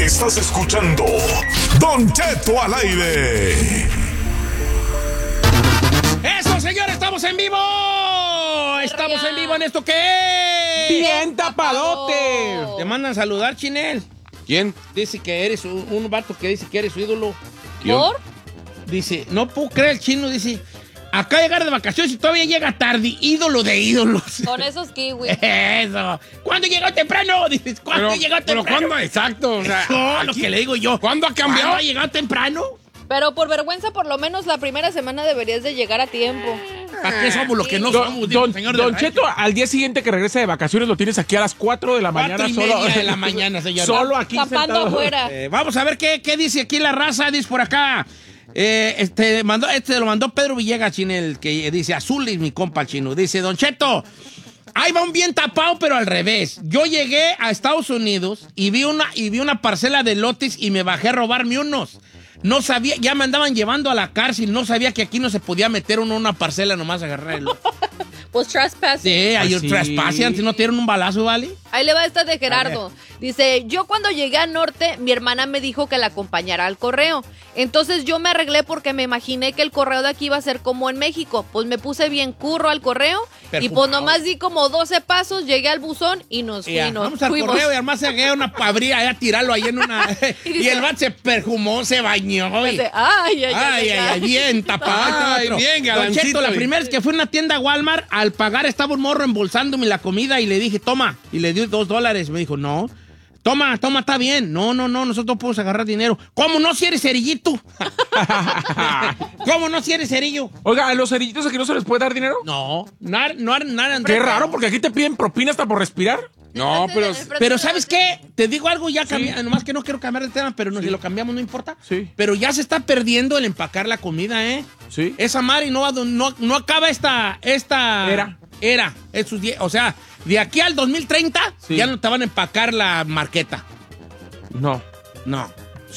Estás escuchando Don Cheto al aire. ¡Eso, señores! ¡Estamos en vivo! ¡Estamos en vivo en esto que es! ¡Bien tapadote! Te mandan saludar, Chinel. ¿Quién? Dice que eres un vato que dice que eres su ídolo. ¿Por? Dice, no puedo creer, el chino, dice, acá llegar de vacaciones y todavía llega tarde, ídolo de ídolos. Con esos kiwis. Eso. ¿Cuándo llegó temprano? Dices, ¿cuándo llegó temprano? ¿Pero cuándo? Exacto. O sea, Eso, lo que le digo yo. ¿Cuándo ha cambiado? ¿Cuándo ha llegado temprano? Pero por vergüenza, por lo menos la primera semana deberías de llegar a tiempo. ¿Para qué somos lo que no somos? Dijo el señor Don de Cheto, al día siguiente que regresa de vacaciones lo tienes aquí a las 4 de la mañana. 4:30 de la mañana, señor. Solo aquí Campando sentado. afuera. Vamos a ver qué dice aquí la raza. Dice por acá. Lo mandó Pedro Villegas, Chinel, que dice, azul es mi compa, el chino. Dice, Don Cheto, ahí va un bien tapado, pero al revés. Yo llegué a Estados Unidos y vi una parcela de lotes y me bajé a robarme unos. No sabía, ya me andaban llevando a la cárcel, no sabía que aquí no se podía meter uno en una parcela nomás agarrar el lote. Pues trespassing. Sí, hay un sí. traspase, antes no te dieron un balazo, ¿vale? Ahí le va esta de Gerardo. Dice, yo cuando llegué al norte, mi hermana me dijo que la acompañara al correo. Entonces yo me arreglé porque me imaginé que el correo de aquí iba a ser como en México. Pues me puse bien curro al correo y pues nomás di como 12 pasos, llegué al buzón y nos Vamos al fuimos. correo y además se agarra una pabría a tirarlo ahí en una... y el bat se perfumó, se bañó. Dice, ay, bien tapado. Ay, bien, Don galancito, Cheto, la bien. primera vez que fui a una tienda Walmart, al pagar estaba un morro embolsándome la comida y le dije, toma, y le dio $2. Me dijo, no. Toma, está bien. No, nosotros podemos agarrar dinero. ¿Cómo no si eres cerillito? ¿Cómo no si eres cerillo? Oiga, ¿a los cerillitos aquí no se les puede dar dinero? No, nada. Qué raro, porque aquí te piden propina hasta por respirar. No, pero... Pero ¿sabes qué? Te digo algo ya nomás que no quiero cambiar de tema, pero si lo cambiamos no importa. Sí. Pero ya se está perdiendo el empacar la comida, ¿eh? Sí. Esa madre no acaba esta era. O sea, de aquí al 2030 Sí. ya no te van a empacar la marqueta. No. No.